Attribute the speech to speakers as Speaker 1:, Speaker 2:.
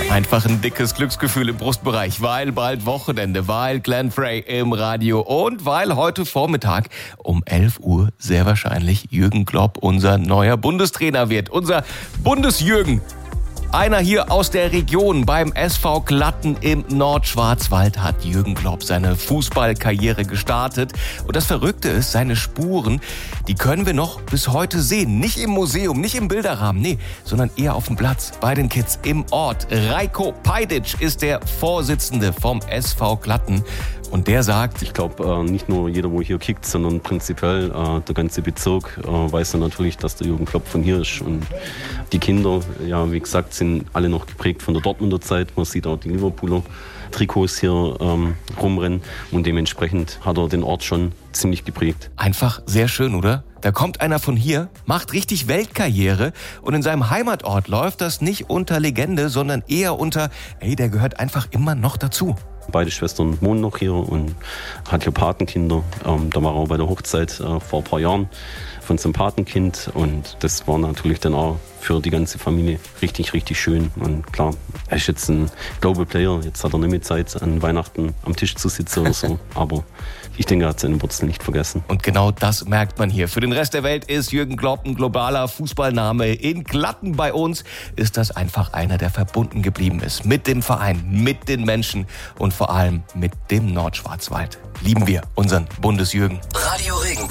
Speaker 1: Einfach ein dickes Glücksgefühl im Brustbereich, weil bald Wochenende, weil Glenn Frey im Radio und weil heute Vormittag um 11 Uhr sehr wahrscheinlich Jürgen Klopp unser neuer Bundestrainer wird. Unser Bundesjürgen. Einer hier aus der Region beim SV Glatten im Nordschwarzwald hat Jürgen Klopp seine Fußballkarriere gestartet. Und das Verrückte ist, seine Spuren, die können wir noch bis heute sehen. Nicht im Museum, nicht im Bilderrahmen, nee, sondern eher auf dem Platz, bei den Kids im Ort. Rajko Pajdic ist der Vorsitzende vom SV Glatten. Und der sagt,
Speaker 2: ich glaube, nicht nur jeder, wo hier kickt, sondern prinzipiell der ganze Bezirk weiß dann natürlich, dass der Jürgen Klopp von hier ist. Und die Kinder, ja, wie gesagt, sind alle noch geprägt von der Dortmunder Zeit. Man sieht auch die Liverpooler Trikots hier rumrennen. Und dementsprechend hat er den Ort schon ziemlich geprägt.
Speaker 1: Einfach sehr schön, oder? Da kommt einer von hier, macht richtig Weltkarriere und in seinem Heimatort läuft das nicht unter Legende, sondern eher unter, der gehört einfach immer noch dazu.
Speaker 2: Beide Schwestern wohnen noch hier und hat hier Patenkinder. Da war er auch bei der Hochzeit vor ein paar Jahren von seinem Patenkind. Und das war natürlich dann auch für die ganze Familie richtig, richtig schön. Und klar, er ist jetzt ein Global Player. Jetzt hat er nicht mehr Zeit, an Weihnachten am Tisch zu sitzen oder so. Aber ich denke, er hat seine Wurzeln nicht vergessen.
Speaker 1: Und genau das merkt man hier. Für den Rest der Welt ist Jürgen Klopp ein globaler Fußballname. In Glatten bei uns ist das einfach einer, der verbunden geblieben ist. Mit dem Verein, mit den Menschen und vor allem mit dem Nordschwarzwald. Lieben wir unseren Bundesjürgen.
Speaker 3: Radio Regen.